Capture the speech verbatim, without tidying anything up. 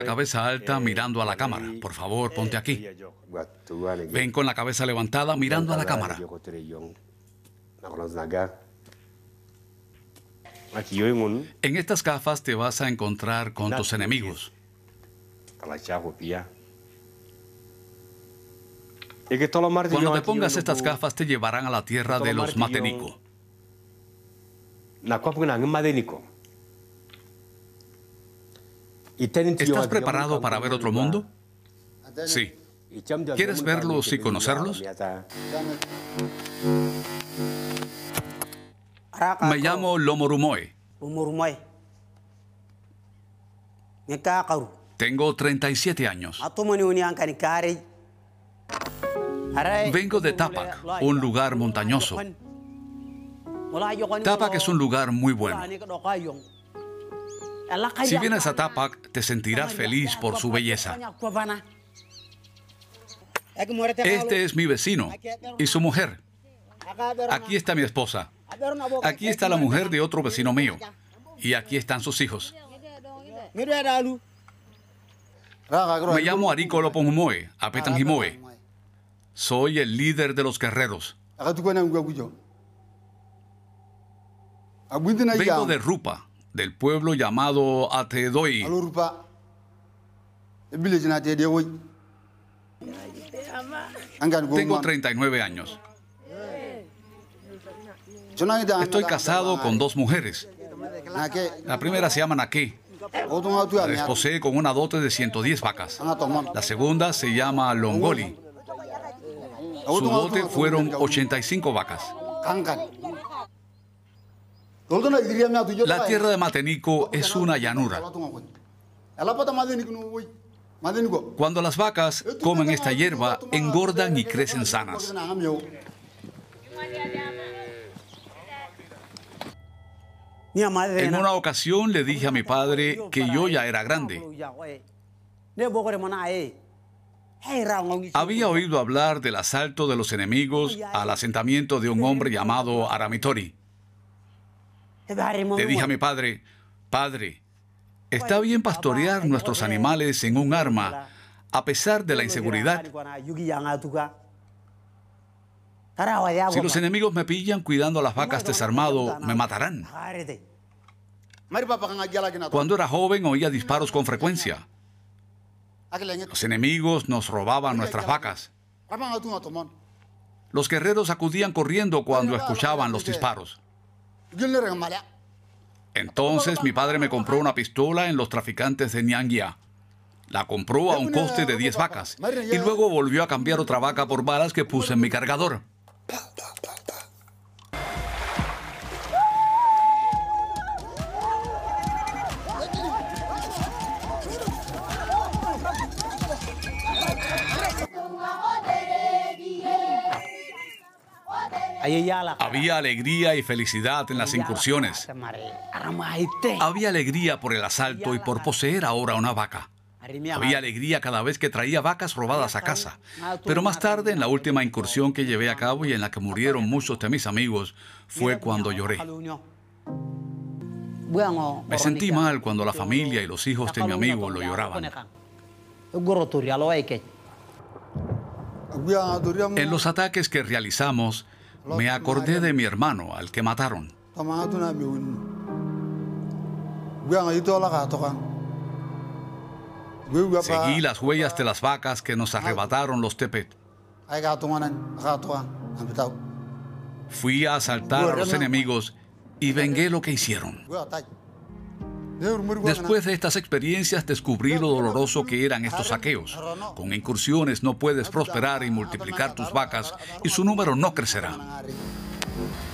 Cabeza alta mirando a la cámara. Por favor, ponte aquí. Ven con la cabeza levantada mirando a la cámara. En estas gafas te vas a encontrar con tus enemigos. Cuando te pongas estas gafas te llevarán a la tierra de los Matenico. ¿Estás preparado para ver otro mundo? Sí. ¿Quieres verlos y conocerlos? Me llamo Lomorumoe. Tengo treinta y siete años. Vengo de Tapak, un lugar montañoso. Tapak es un lugar muy bueno. Si vienes a Tapak, te sentirás feliz por su belleza. Este es mi vecino y su mujer. Aquí está mi esposa. Aquí está la mujer de otro vecino mío. Y aquí están sus hijos. Me llamo Ariko Loponhumoe, Apetanhimoe. Soy el líder de los guerreros. Vengo de Rupa, del pueblo llamado Atedoi. Tengo treinta y nueve años. Estoy casado con dos mujeres. La primera se llama Nake. La desposé con una dote de ciento diez vacas. La segunda se llama Longoli. Su dote fueron ochenta y cinco vacas. La tierra de Matenico es una llanura. Cuando las vacas comen esta hierba, engordan y crecen sanas. En una ocasión le dije a mi padre que yo ya era grande. Había oído hablar del asalto de los enemigos al asentamiento de un hombre llamado Aramitori. Le dije a mi padre, padre, está bien pastorear nuestros animales en un arma a pesar de la inseguridad. Si los enemigos me pillan cuidando a las vacas desarmado, me matarán. Cuando era joven oía disparos con frecuencia. Los enemigos nos robaban nuestras vacas. Los guerreros acudían corriendo cuando escuchaban los disparos. Entonces mi padre me compró una pistola en los traficantes de Ñanguia. La compró a un coste de diez vacas y luego volvió a cambiar otra vaca por balas que puse en mi cargador. Había alegría y felicidad en las incursiones. Había alegría por el asalto y por poseer ahora una vaca. Había alegría cada vez que traía vacas robadas a casa. Pero más tarde, en la última incursión que llevé a cabo y en la que murieron muchos de mis amigos, fue cuando lloré. Me sentí mal cuando la familia y los hijos de mi amigo lo lloraban. En los ataques que realizamos, me acordé de mi hermano, al que mataron. Seguí las huellas de las vacas que nos arrebataron los Tepet. Fui a asaltar a los enemigos y vengué lo que hicieron. Después de estas experiencias descubrí lo doloroso que eran estos saqueos. Con incursiones no puedes prosperar y multiplicar tus vacas y su número no crecerá.